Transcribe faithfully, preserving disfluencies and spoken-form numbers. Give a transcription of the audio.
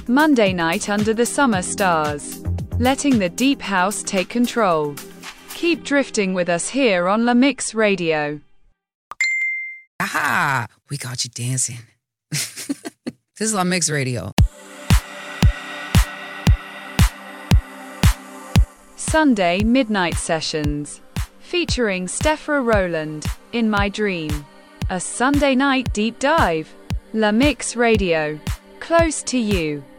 Monday night under the summer stars. Letting the deep house take control. Keep drifting with us here on La Mix Radio. Aha! We got you dancing. This is La Mix Radio. Sunday Midnight Sessions. Featuring Stephra Rowland, In My Dream. A Sunday night deep dive. La Mix Radio. Close to you.